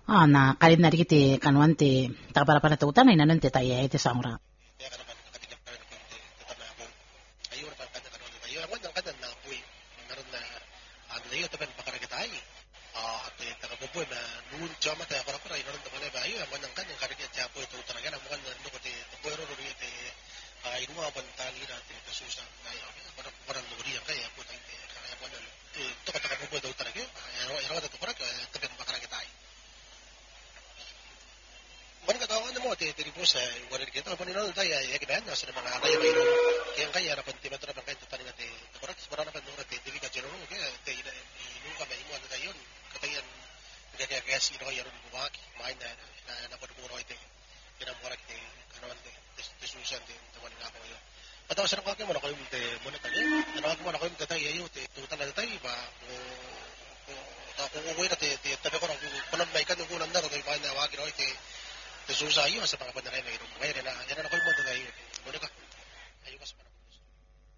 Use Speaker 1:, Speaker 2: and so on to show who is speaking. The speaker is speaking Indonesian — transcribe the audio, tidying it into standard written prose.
Speaker 1: na kalin na rikiti kanuante takaparapan na tutan ay nanon te tayo iti sangra.
Speaker 2: Kaya ka naman nakatingin pa rin ng tatama ako. Ayun pa kanya kanon tayo. Ang wanyang kanya na apoy. Meron na ano na yun, taban pakarakitay. At takabuboy na noon jama tayo ako na naron taman na bayo. Ang wanyang kanya karikit siya po ito talaga na mukhang nandun ko te tapuero rin ite inuwa bantali natin kasusa. Parang nuri ang kaya po tayo. Kaya po na ito katakabuboy daw talaga. Irawa ito parang taban pakarakitay. Mana katawa na mo, tiri po sa warin kita, paninol tayo, yakibayan na sa mga kaya may kaya kaya na panti matra pa kayo tanin natin, taparat sa na panura te, dili ka jero kaya te inu ka may imuan na tayo, katayan kaya sino kaya ron buwak, main na puro ite, kinamura te, kanuan te susan te, taman nga ko yun. Patawa sa nako mo na kayo te muna tayo, ano mo na kayo tatay ayo te, tutan na tayo ba kung uwi na te, tabi ko na kung may kanugunan na ron, may na wagi ron te, susa iyo sa mga pandaray na ito. Ngayon na ako yung mundo na iyo.